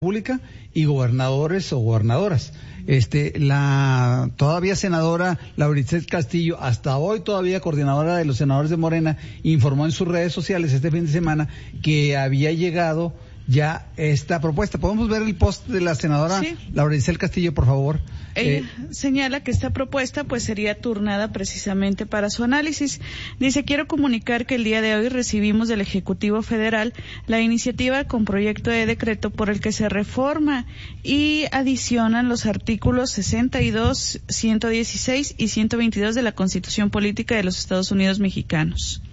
República y gobernadores o gobernadoras. La todavía senadora Lauricet Castillo, hasta hoy todavía coordinadora de los senadores de Morena, informó en sus redes sociales este fin de semana que había llegado ya esta propuesta. ¿Podemos ver el post de la senadora sí. Lauricet Castillo, por favor? Ella señala que esta propuesta pues sería turnada precisamente para su análisis. Dice: quiero comunicar que el día de hoy recibimos del Ejecutivo Federal la iniciativa con proyecto de decreto por el que se reforma y adicionan los artículos 62, 116 y 122 de la Constitución Política de los Estados Unidos Mexicanos.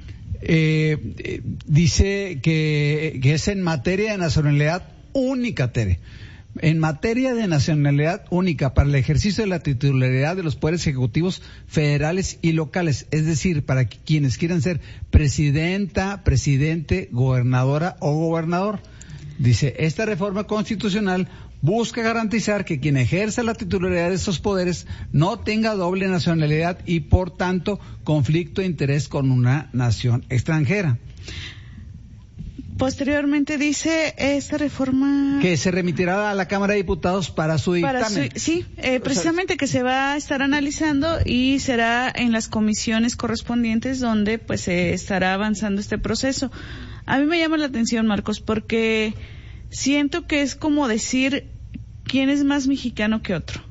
Dice que es en materia de nacionalidad única, Tere. En materia de nacionalidad única para el ejercicio de la titularidad de los poderes ejecutivos federales y locales, es decir, para quienes quieran ser presidenta, presidente, gobernadora o gobernador. Dice, esta reforma constitucional busca garantizar que quien ejerza la titularidad de estos poderes no tenga doble nacionalidad y, por tanto, conflicto de interés con una nación extranjera. Posteriormente dice esta reforma que se remitirá a la Cámara de Diputados para su dictamen. Precisamente que se va a estar analizando y será en las comisiones correspondientes donde pues se estará avanzando este proceso. A mí me llama la atención, Marcos, porque siento que es como decir quién es más mexicano que otro.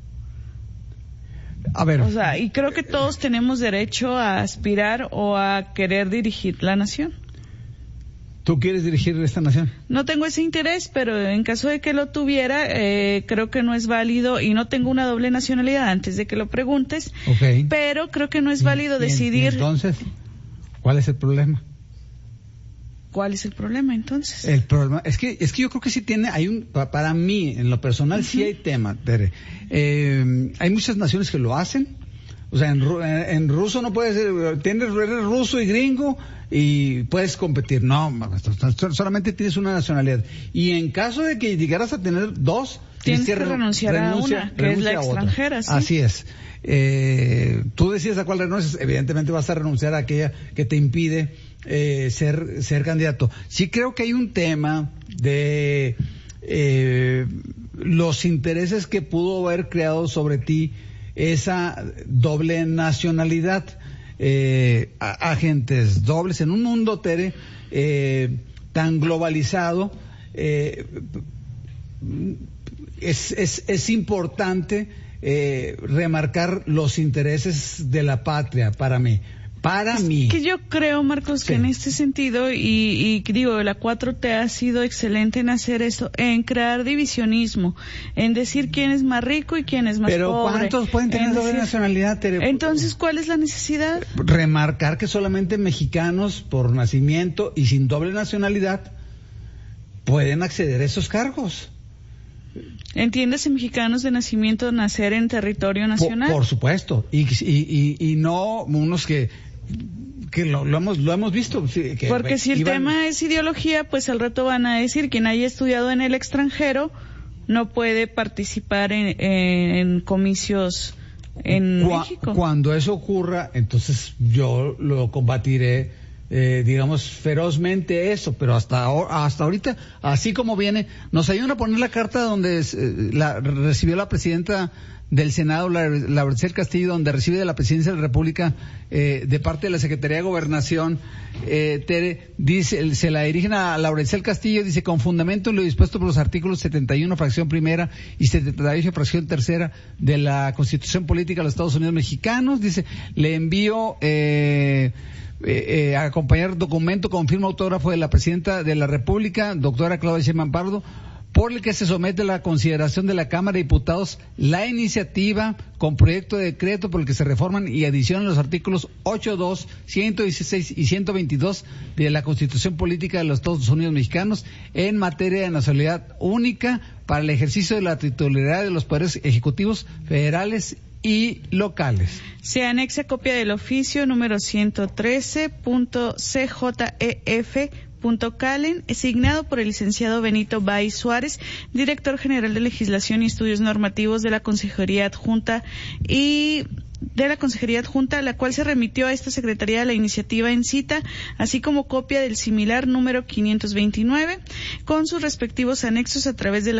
A ver. O sea, y creo que todos tenemos derecho a aspirar o a querer dirigir la nación. ¿Tú quieres dirigir esta nación? No tengo ese interés, pero en caso de que lo tuviera, creo que no es válido, y no tengo una doble nacionalidad antes de que lo preguntes, okay. Pero creo que no es válido decidir. Entonces, ¿cuál es el problema? ¿Cuál es el problema entonces? El problema es que yo creo que sí para mí, en lo personal, sí hay tema, Tere. Hay muchas naciones que lo hacen. O sea, en ruso no puedes ser, eres ruso y gringo y puedes competir. No, solamente tienes una nacionalidad. Y en caso de que llegaras a tener dos, tienes que renunciar a una, que es la extranjera. ¿Sí? Así es. Tú decides a cuál renuncias, evidentemente vas a renunciar a aquella que te impide ser candidato. Sí creo que hay un tema de los intereses que pudo haber creado sobre ti esa doble nacionalidad, agentes dobles en un mundo, Tere, tan globalizado. Es importante remarcar los intereses de la patria para mí. Que yo creo, Marcos, que en este sentido, y digo, la 4T ha sido excelente en hacer esto, en crear divisionismo, en decir quién es más rico y quién es más pobre. Pero ¿cuántos pueden tener doble nacionalidad, Tere? Entonces, ¿cuál es la necesidad? Remarcar que solamente mexicanos por nacimiento y sin doble nacionalidad pueden acceder a esos cargos. Entiéndase, mexicanos de nacimiento, nacer en territorio nacional. Por supuesto, y no unos que lo hemos visto. Porque si el tema es ideología, pues al rato van a decir quien haya estudiado en el extranjero no puede participar en comicios en México. Cuando eso ocurra, entonces yo lo combatiré, digamos, ferozmente eso, pero hasta ahorita, así como viene, nos ayudan a poner la carta donde recibió la presidenta del Senado, Lauricet Castillo, donde recibe de la Presidencia de la República, de parte de la Secretaría de Gobernación, Tere, dice, se la dirigen a Lauricet Castillo, dice, con fundamento en lo dispuesto por los artículos 71, fracción primera, y 78, fracción tercera, de la Constitución Política de los Estados Unidos Mexicanos, dice, le envío, a acompañar documento con firma autógrafo de la Presidenta de la República, doctora Claudia Sheinbaum Pardo, por el que se somete a la consideración de la Cámara de Diputados la iniciativa con proyecto de decreto por el que se reforman y adicionan los artículos 8.2, 116 y 122 de la Constitución Política de los Estados Unidos Mexicanos en materia de nacionalidad única para el ejercicio de la titularidad de los poderes ejecutivos federales y locales. Se anexa copia del oficio número 113.cjef.calen, asignado por el licenciado Benito Bay Suárez, director general de Legislación y Estudios Normativos de la Consejería Adjunta, y de la Consejería Adjunta, a la cual se remitió a esta Secretaría la iniciativa en cita, así como copia del similar número 529, con sus respectivos anexos a través de la